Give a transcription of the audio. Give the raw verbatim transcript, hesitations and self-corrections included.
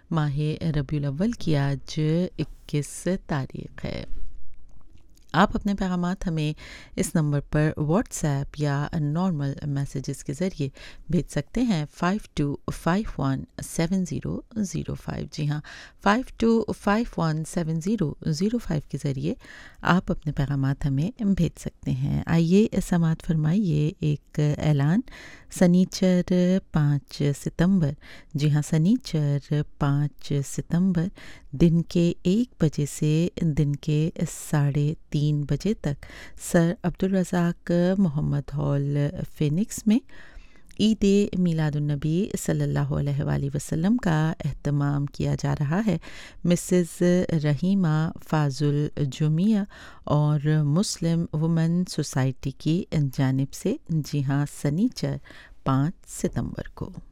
माह रबीउल अव्वल की आज इक्कीस तारीख़ है। आप अपने पैगामात हमें इस नंबर पर व्हाट्सएप या नॉर्मल मैसेजेस के ज़रिए भेज सकते हैं five to five one seven zero zero five. जी हाँ, five to five one seven zero zero five के ज़रिए आप अपने पैगामात हमें भेज सकते हैं। आइए समाअत फरमाइए एक ऐलान। सनीचर पाँच सितंबर, जी हाँ सनीचर पाँच सितंबर दिन के एक बजे से दिन के साढ़े तीन बजे तक sir Abdul Razzaq Mohammad hall Phoenix में ईद मिलादुन्नबी सल्लल्लाहु अलैहि वसल्लम का एहतमाम किया जा रहा है। मिसेस रहीमा फ़ाज़ुल जुमिया और मुस्लिम वुमेन सोसाइटी की जानिब से। जी हाँ, सनीचर पाँच सितंबर को।